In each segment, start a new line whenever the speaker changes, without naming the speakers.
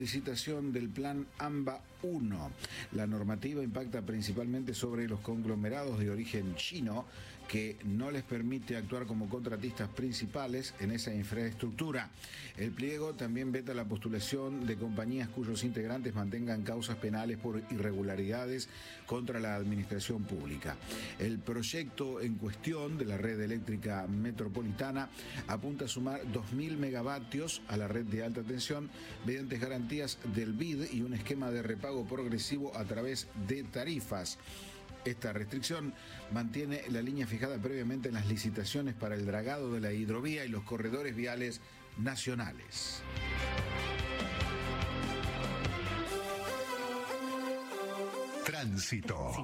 Licitación del plan AMBA 1. La normativa impacta principalmente sobre los conglomerados de origen chino, que no les permite actuar como contratistas principales en esa infraestructura. El pliego también veta la postulación de compañías cuyos integrantes mantengan causas penales por irregularidades contra la administración pública. El proyecto en cuestión de la red eléctrica metropolitana apunta a sumar 2.000 megavatios a la red de alta tensión mediante garantías del BID y un esquema de repago progresivo a través de tarifas. Esta restricción mantiene la línea fijada previamente en las licitaciones para el dragado de la hidrovía y los corredores viales nacionales.
Tránsito.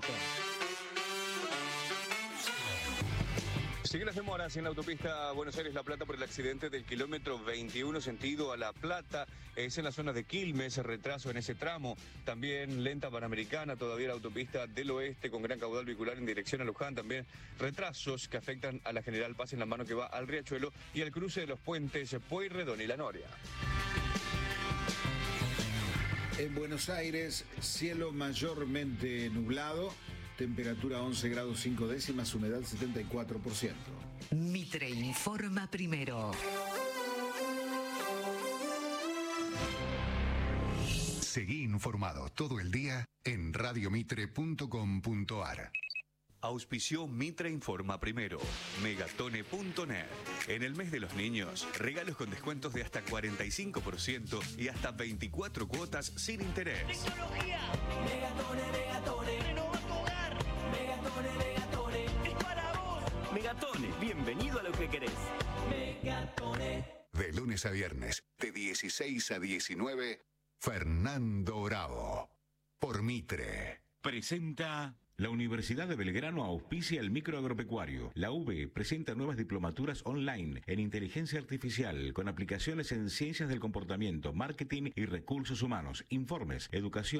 Siguen las demoras en la autopista Buenos Aires-La Plata por el accidente del kilómetro 21 sentido a La Plata. Es en la zona de Quilmes, retraso en ese tramo. También lenta Panamericana, todavía la autopista del oeste con gran caudal vehicular en dirección a Luján. También retrasos que afectan a la General Paz en la mano que va al Riachuelo y al cruce de los puentes Pueyrredón y La Noria.
En Buenos Aires, cielo mayormente nublado. Temperatura 11 grados 5 décimas, humedad 74%.
Mitre informa primero.
Seguí informado todo el día en radiomitre.com.ar.
Auspició Mitre Informa Primero, Megatone.net. En el mes de los niños, regalos con descuentos de hasta 45% y hasta 24 cuotas sin interés.
Tecnología. Megatone, Megatone. Renova tu hogar. Megatone, Megatone. Es para vos.
Megatone, bienvenido a lo que querés.
Megatone.
De lunes a viernes, de 16 a 19, Fernando Bravo. Por Mitre.
Presenta... La Universidad de Belgrano auspicia el microagropecuario. La UB presenta nuevas diplomaturas online en inteligencia artificial con aplicaciones en ciencias del comportamiento, marketing y recursos humanos. Informes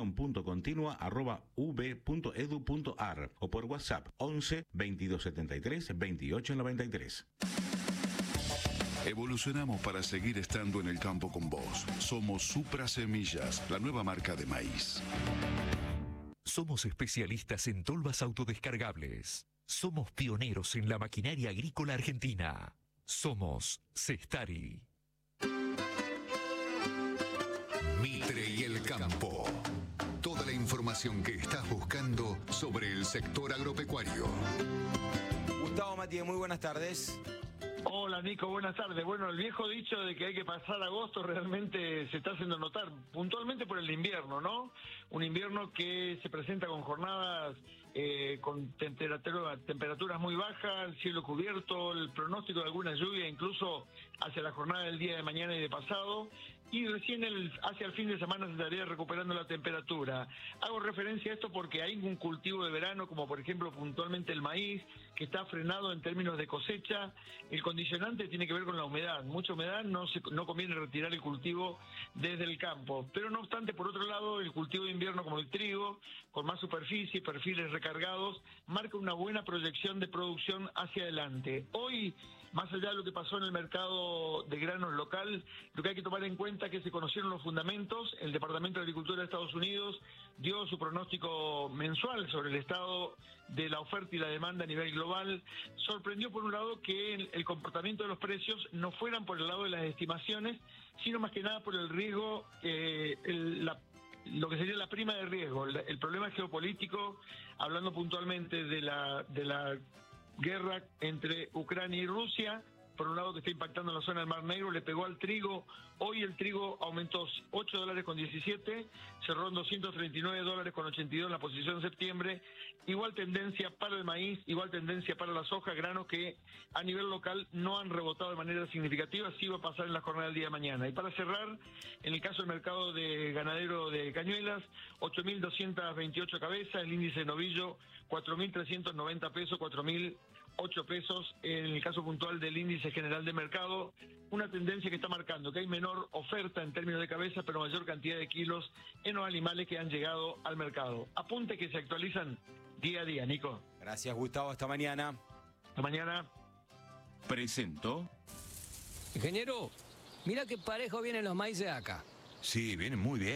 educación.continua@ub.edu.ar o por WhatsApp 11 2273 2893.
Evolucionamos para seguir estando en el campo con vos. Somos Supra Semillas, la nueva marca de maíz.
Somos especialistas en tolvas autodescargables. Somos pioneros en la maquinaria agrícola argentina. Somos Cestari.
Mitre y el campo. Toda la información que estás buscando sobre el sector agropecuario.
Gustavo Matías, muy buenas tardes.
Hola Nico, buenas tardes. Bueno, el viejo dicho de que hay que pasar agosto realmente se está haciendo notar, puntualmente por el invierno, ¿no? Un invierno que se presenta con jornadas con temperaturas muy bajas, cielo cubierto, el pronóstico de alguna lluvia incluso hacia la jornada del día de mañana y de pasado, y recién hacia el fin de semana se estaría recuperando la temperatura. Hago referencia a esto porque hay un cultivo de verano, como por ejemplo puntualmente el maíz, que está frenado en términos de cosecha. El condicionante tiene que ver con la humedad. Mucha humedad, no conviene retirar el cultivo desde el campo. Pero no obstante, por otro lado, el cultivo de invierno como el trigo, con más superficie, perfiles recargados, marca una buena proyección de producción hacia adelante. Hoy, más allá de lo que pasó en el mercado de granos local, lo que hay que tomar en cuenta es que se conocieron los fundamentos. El Departamento de Agricultura de Estados Unidos dio su pronóstico mensual sobre el estado de la oferta y la demanda a nivel global. Sorprendió por un lado que el comportamiento de los precios no fueran por el lado de las estimaciones, sino más que nada por el riesgo, lo que sería la prima de riesgo, el problema geopolítico, hablando puntualmente de la guerra entre Ucrania y Rusia, por un lado que está impactando en la zona del Mar Negro, le pegó al trigo. Hoy el trigo aumentó $8.17, cerró en $239.82 en la posición de septiembre. Igual tendencia para el maíz, igual tendencia para la soja, granos que a nivel local no han rebotado de manera significativa, sí va a pasar en la jornada del día de mañana. Y para cerrar, en el caso del mercado de ganadero de Cañuelas, 8.228 cabezas, el índice de novillo 4.390 pesos, 4.008 pesos en el caso puntual del índice general de mercado, una tendencia que está marcando que hay menor oferta en términos de cabeza, pero mayor cantidad de kilos en los animales que han llegado al mercado. Apunte que se actualizan día a día, Nico.
Gracias, Gustavo, hasta mañana.
Hasta mañana.
Presento.
Ingeniero, mira qué parejo vienen los maíces acá. Sí, viene muy bien.